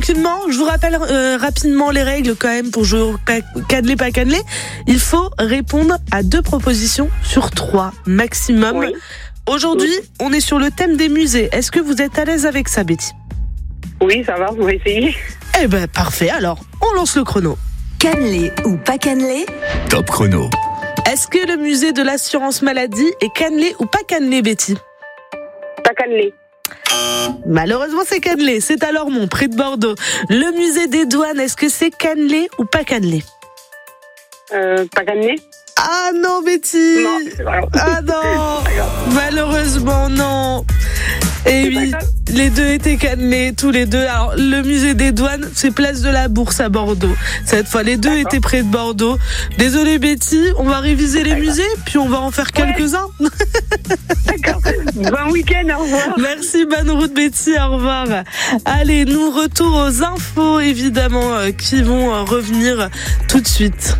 tranquillement. Je vous rappelle rapidement les règles quand même pour jouer au cannelé pas cannelé. Il faut répondre à 2 propositions sur 3 maximum. Oui. Aujourd'hui, on est sur le thème des musées. Est-ce que vous êtes à l'aise avec ça, Betty ? Oui, ça va, on va essayer. Eh ben parfait, alors on lance le chrono. Cannelé ou pas cannelé ? Top chrono. Est-ce que le musée de l'assurance maladie est cannelé ou pas cannelé, Betty ? Pas cannelé. Malheureusement, c'est cannelé. C'est à Lormont, près de Bordeaux. Le musée des douanes, est-ce que c'est cannelé ou pas cannelé ? Pas cannelé. Ah non, Betty. Non, voilà. Ah non. Malheureusement, non. Et oui, les 2 étaient cannelés, tous les 2. Alors, le musée des douanes, c'est place de la Bourse à Bordeaux. Cette fois, les 2 étaient près de Bordeaux. Désolé, Betty, on va réviser les musées, puis on va en faire quelques-uns. D'accord. Bon week-end, au revoir. Merci, bonne route, Betty, au revoir. Allez, nous retour aux infos, évidemment, qui vont revenir tout de suite.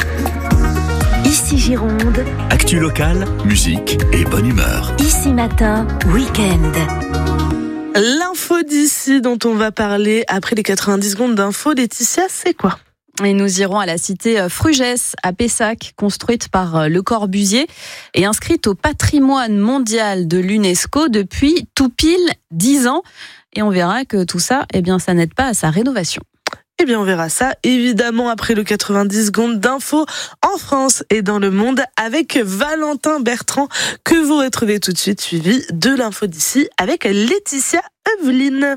Ici Gironde, Actu locale, musique et bonne humeur. ici matin, week-end. L'info d'ici dont on va parler après les 90 secondes d'info, Laetitia, c'est quoi ? Et nous irons à la cité Frugès, à Pessac, construite par Le Corbusier et inscrite au patrimoine mondial de l'UNESCO depuis tout pile 10 ans. Et on verra que tout ça, ça n'aide pas à sa rénovation. Eh bien, on verra ça, évidemment, après le 90 secondes d'infos en France et dans le monde avec Valentin Bertrand, que vous retrouvez tout de suite, suivi de l'info d'ici avec Laetitia Eveline.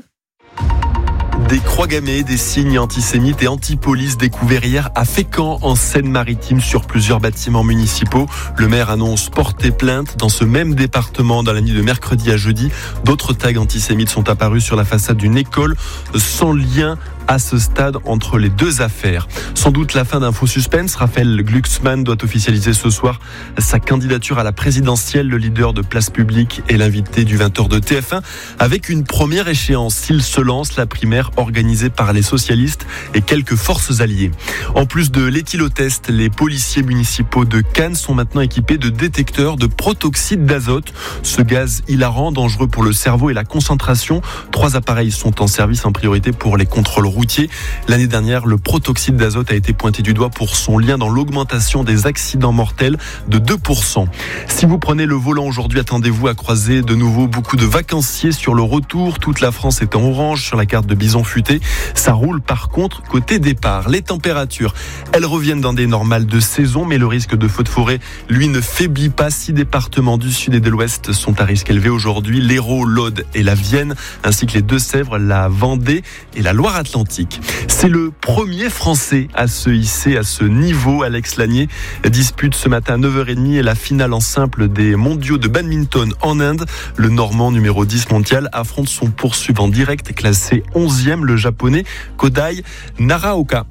Des croix gammées, des signes antisémites et anti-police découverts hier à Fécamp, en Seine-Maritime, sur plusieurs bâtiments municipaux. Le maire annonce porter plainte. Dans ce même département, dans la nuit de mercredi à jeudi, d'autres tags antisémites sont apparus sur la façade d'une école, sans lien à ce stade entre les 2 affaires. Sans doute la fin d'un faux suspense. Raphaël Glucksmann doit officialiser ce soir sa candidature à la présidentielle. Le leader de Place Publique est l'invité du 20h de TF1 avec une première échéance. S'il se lance, la primaire organisée par les socialistes et quelques forces alliées. En plus de l'éthylotest, les policiers municipaux de Cannes sont maintenant équipés de détecteurs de protoxyde d'azote. Ce gaz hilarant, dangereux pour le cerveau et la concentration. 3 appareils sont en service en priorité pour les contrôles routiers. L'année dernière, le protoxyde d'azote a été pointé du doigt pour son lien dans l'augmentation des accidents mortels de 2%. Si vous prenez le volant aujourd'hui, attendez-vous à croiser de nouveau beaucoup de vacanciers sur le retour. Toute la France est en orange sur la carte de Bison Futé. Ça roule par contre côté départ. Les températures, elles reviennent dans des normales de saison, mais le risque de feux de forêt, lui, ne faiblit pas. 6 départements du sud et de l'ouest sont à risque élevé aujourd'hui. L'Hérault, l'Aude et la Vienne, ainsi que les Deux-Sèvres, la Vendée et la Loire-Atlantique. C'est le premier Français à se hisser à ce niveau. Alex Lanier dispute ce matin à 9h30 la finale en simple des mondiaux de badminton en Inde. Le Normand numéro 10 mondial affronte son poursuivant direct classé 11e, le Japonais Kodai Naraoka.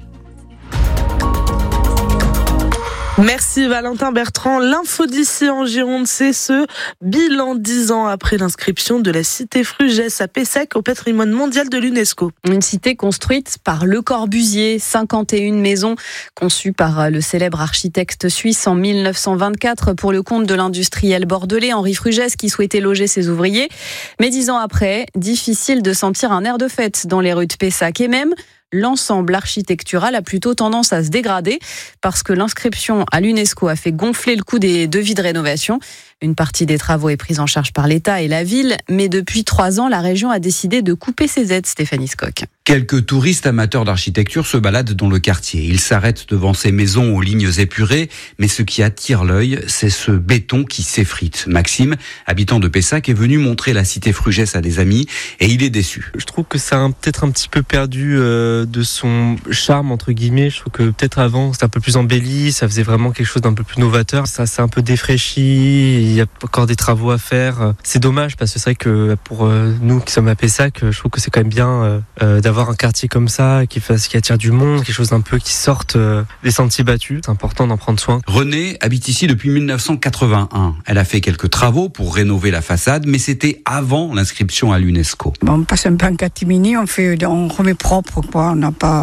Merci Valentin Bertrand. L'info d'ici en Gironde, c'est ce bilan 10 ans après l'inscription de la cité Frugès à Pessac au patrimoine mondial de l'UNESCO. Une cité construite par Le Corbusier, 51 maisons conçues par le célèbre architecte suisse en 1924 pour le compte de l'industriel bordelais Henri Frugès qui souhaitait loger ses ouvriers. Mais 10 ans après, difficile de sentir un air de fête dans les rues de Pessac et même l'ensemble architectural a plutôt tendance à se dégrader parce que l'inscription à l'UNESCO a fait gonfler le coût des devis de rénovation. Une partie des travaux est prise en charge par l'État et la ville, mais depuis 3 ans, la région a décidé de couper ses aides, Stéphanie Skock. Quelques touristes amateurs d'architecture se baladent dans le quartier. Ils s'arrêtent devant ces maisons aux lignes épurées, mais ce qui attire l'œil, c'est ce béton qui s'effrite. Maxime, habitant de Pessac, est venu montrer la cité Frugès à des amis et il est déçu. Je trouve que ça a peut-être un petit peu perdu de son charme, entre guillemets. Je trouve que peut-être avant, c'était un peu plus embelli, ça faisait vraiment quelque chose d'un peu plus novateur. Ça s'est un peu défraîchi, il y a encore des travaux à faire. C'est dommage parce que c'est vrai que pour nous qui sommes à Pessac, je trouve que c'est quand même bien d'avoir un quartier comme ça qui attire du monde, quelque chose d'un peu qui sorte des sentiers battus. C'est important d'en prendre soin. Renée habite ici depuis 1981. Elle a fait quelques travaux pour rénover la façade, mais c'était avant l'inscription à l'UNESCO. On passe un peu en catimini, on remet propre, quoi. On n'a pas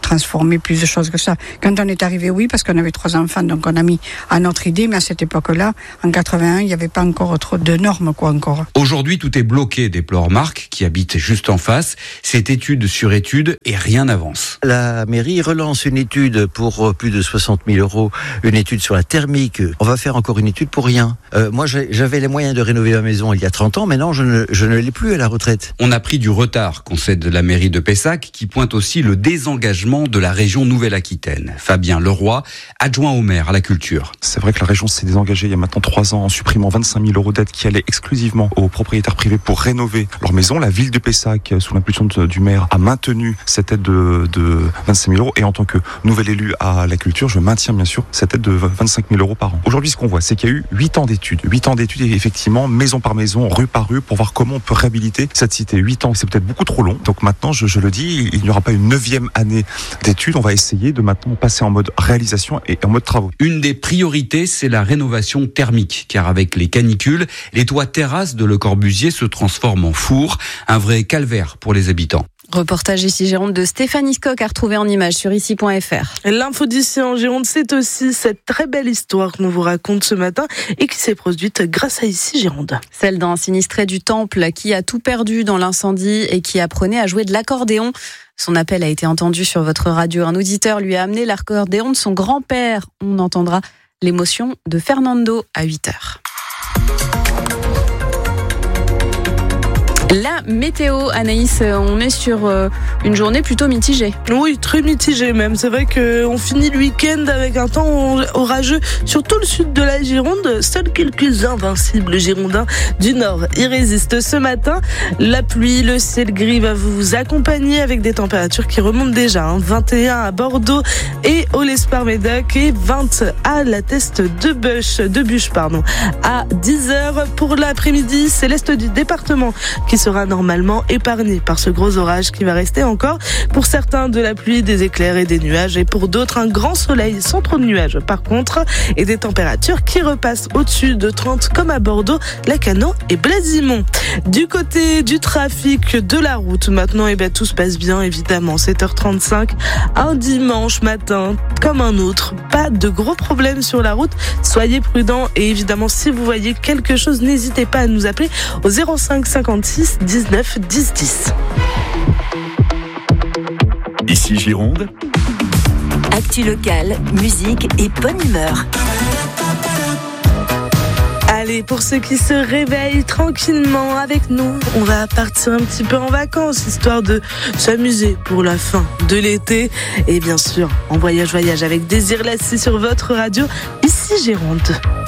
transformer plus de choses que ça. Quand on est arrivé, oui, parce qu'on avait 3 enfants, donc on a mis à notre idée, mais à cette époque-là, en 81, il n'y avait pas encore trop de normes, encore. Aujourd'hui, tout est bloqué, déplore Marc, qui habite juste en face. C'est étude sur étude et rien n'avance. La mairie relance une étude pour plus de 60 000 €, une étude sur la thermique. On va faire encore une étude pour rien. Moi, j'avais les moyens de rénover ma maison il y a 30 ans, maintenant je ne l'ai plus à la retraite. On a pris du retard, concède la mairie de Pessac, qui pointe aussi le désengagement de la région Nouvelle-Aquitaine. Fabien Leroy, adjoint au maire à la culture. C'est vrai que la région s'est désengagée il y a maintenant 3 ans en supprimant 25 000 € d'aides qui allaient exclusivement aux propriétaires privés pour rénover leur maison. La ville de Pessac, sous l'impulsion du maire, a maintenu cette aide de 25 000 € et en tant que nouvel élu à la culture, je maintiens bien sûr cette aide de 25 000 € par an. Aujourd'hui, ce qu'on voit, c'est qu'il y a eu 8 ans d'études. 8 ans d'études et effectivement, maison par maison, rue par rue, pour voir comment on peut réhabiliter cette cité. 8 ans, c'est peut-être beaucoup trop long. Donc maintenant, je le dis, il n'y aura pas une 9e année d'études. On va essayer de maintenant passer en mode réalisation et en mode travaux. Une des priorités, c'est la rénovation thermique, car avec les canicules, les toits terrasses de Le Corbusier se transforment en four. Un vrai calvaire pour les habitants. Reportage ici Gironde de Stéphanie Scott à retrouver en image sur ici.fr. L'info d'ici en Gironde, c'est aussi cette très belle histoire qu'on vous raconte ce matin et qui s'est produite grâce à ici Gironde. Celle d'un sinistré du Temple qui a tout perdu dans l'incendie et qui apprenait à jouer de l'accordéon. Son appel a été entendu sur votre radio. Un auditeur lui a amené l'accordéon de son grand-père. On entendra l'émotion de Fernando à 8h. La météo, Anaïs, on est sur une journée plutôt mitigée. Oui, très mitigée même. C'est vrai qu'on finit le week-end avec un temps orageux sur tout le sud de la Gironde. Seuls quelques invincibles girondins du nord y résistent ce matin. La pluie, le ciel gris va vous accompagner avec des températures qui remontent déjà. 21 à Bordeaux et au L'Espar-Médoc et 20 à la Teste de Bûche, à 10h. Pour l'après-midi, c'est l'est du département qui sera normalement épargné par ce gros orage qui va rester encore. Pour certains, de la pluie, des éclairs et des nuages, et pour d'autres, un grand soleil sans trop de nuages par contre, et des températures qui repassent au-dessus de 30 comme à Bordeaux, Lacanau et Blasimont. Du côté du trafic de la route, maintenant, tout se passe bien évidemment. 7h35, un dimanche matin comme un autre, pas de gros problèmes sur la route. Soyez prudents et évidemment, si vous voyez quelque chose, n'hésitez pas à nous appeler au 05 56 19 10 10. Ici Gironde. Actu locale, musique et bonne humeur. Allez, pour ceux qui se réveillent tranquillement avec nous, on va partir un petit peu en vacances, histoire de s'amuser pour la fin de l'été. Et bien sûr, en voyage avec Désir Lassie sur votre radio, ici Gironde.